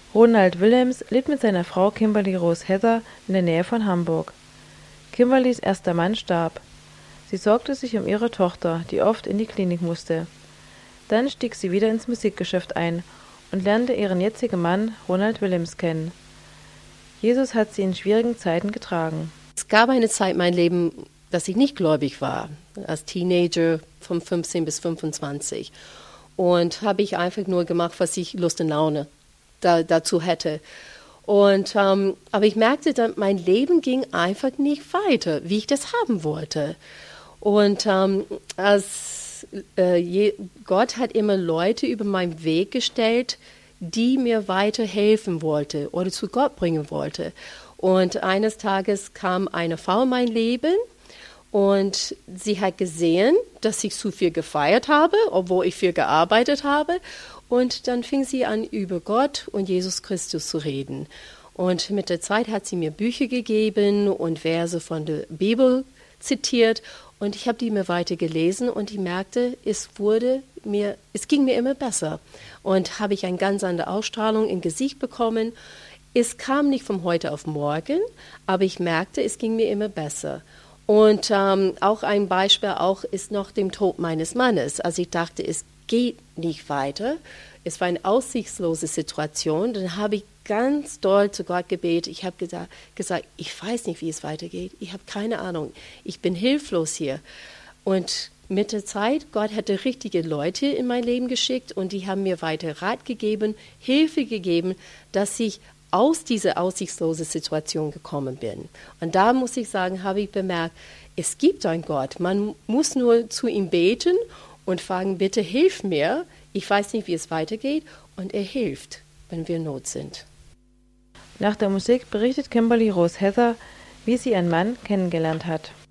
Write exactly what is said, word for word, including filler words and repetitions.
Ronald Willems lebt mit seiner Frau Kimberly Rose Heather in der Nähe von Hamburg. Kimberlys erster Mann starb. Sie sorgte sich um ihre Tochter, die oft in die Klinik musste. Dann stieg sie wieder ins Musikgeschäft ein und lernte ihren jetzigen Mann Ronald Willems kennen. Jesus hat sie in schwierigen Zeiten getragen. Es gab eine Zeit in meinem Leben, dass ich nicht gläubig war, als Teenager von fünfzehn bis fünfundzwanzig. Und habe ich einfach nur gemacht, was ich Lust und Laune da, dazu hätte. Und, ähm, aber ich merkte dann, mein Leben ging einfach nicht weiter, wie ich das haben wollte. Und ähm, als, äh, je, Gott hat immer Leute über meinen Weg gestellt, die mir weiterhelfen wollte oder zu Gott bringen wollte. Und eines Tages kam eine Frau in mein Leben und sie hat gesehen, dass ich zu viel gefeiert habe, obwohl ich viel gearbeitet habe. Und dann fing sie an, über Gott und Jesus Christus zu reden. Und mit der Zeit hat sie mir Bücher gegeben und Verse von der Bibel zitiert. Und ich habe die mir weiter gelesen und ich merkte, es wurde mir, es ging mir immer besser. Und habe ich eine ganz andere Ausstrahlung im Gesicht bekommen. Es kam nicht von heute auf morgen, aber ich merkte, es ging mir immer besser. Und ähm, auch ein Beispiel auch ist noch dem Tod meines Mannes. Also ich dachte, es geht nicht weiter. Es war eine aussichtslose Situation. Dann habe ich ganz doll zu Gott gebetet. Ich habe gesagt, gesagt, ich weiß nicht, wie es weitergeht. Ich habe keine Ahnung. Ich bin hilflos hier. Und mit der Zeit, Gott hatte richtige Leute in mein Leben geschickt und die haben mir weiter Rat gegeben, Hilfe gegeben, dass ich aus dieser aussichtslosen Situation gekommen bin. Und da muss ich sagen, habe ich bemerkt, es gibt einen Gott. Man muss nur zu ihm beten und fragen, bitte hilf mir. Ich weiß nicht, wie es weitergeht. Und er hilft, wenn wir in Not sind. Nach der Musik berichtet Kimberly Rose Heather, wie sie ihren Mann kennengelernt hat.